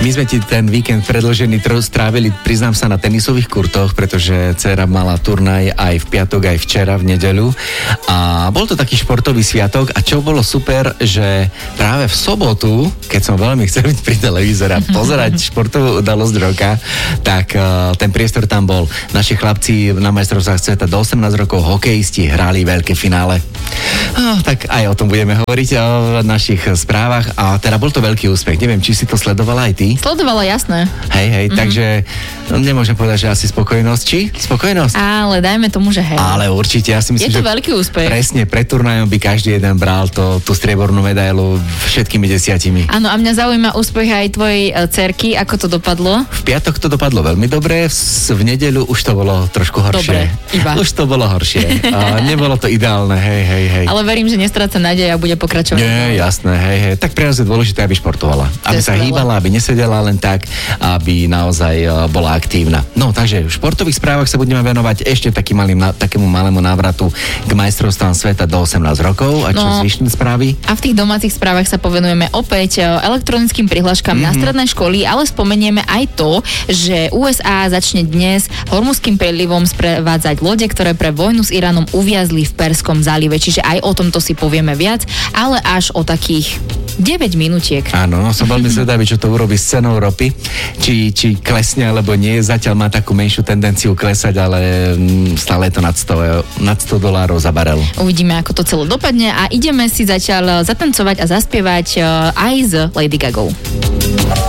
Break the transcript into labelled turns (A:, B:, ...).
A: My sme ti ten víkend predĺžený strávili, priznám sa, na tenisových kurtoch, pretože dcera mala turnaj aj v piatok, aj včera v nedeľu. A bol to taký športový sviatok a čo bolo super, že práve v sobotu, keď som veľmi chcel byť pri televízore a pozerať športovú udalosť roka, tak ten priestor tam bol. Naši chlapci na majstrovstvách sveta do 18 rokov hokejisti hrali veľké finále. Tak aj o tom budeme hovoriť v našich správach a teda bol to veľký úspech. Neviem, či si to sledovala aj ty?
B: Sledovala, jasné.
A: Hej, takže nemôžem povedať, že asi spokojnosť. Či? Spokojnosť?
B: Ale dajme tomu, že hej.
A: Ale určite, ja si myslím,
B: je to
A: že
B: veľký úspech.
A: Presne, pred turnajom by každý jeden bral tú striebornú medailu všetkými 10.
B: Áno, a mňa zaujíma úspech aj tvojej cerky, ako to dopadlo?
A: V piatok to dopadlo veľmi dobre, v nedeľu už to bolo trošku horšie.
B: Dobre, iba.
A: Už to bolo horšie. Nebolo to ideálne, hej.
B: Ale verím, že nestráca nádej a bude pokračovať.
A: Nie, jasné, hej. Tak pre nás je dôležité, aby športovala. Aby sa hýbala, aby nesedela len tak, aby naozaj bola aktívna. No, takže v športových správach sa budeme venovať ešte takému malému návratu k majstrovstvám sveta do 18 rokov. A čo zvyšné správy?
B: A v tých domácich správach sa povenujeme opäť elektronickým prihláškam na stredné školy, ale spomenieme aj to, že USA začne dnes Hormuzským prílivom sprevádzať lode, ktoré pre vojnu s Iránom uviazli v Perskom zálive. Čiže aj o tomto si povieme viac, ale až o takých 9 minútiek.
A: Áno, som veľmi zvedavý, čo to urobí s cenou ropy. Či klesne, alebo nie. Zatiaľ má takú menšiu tendenciu klesať, ale stále je to nad $100 za barel.
B: Uvidíme, ako to celé dopadne a ideme si zatiaľ zatancovať a zaspievať aj s Lady Gagou.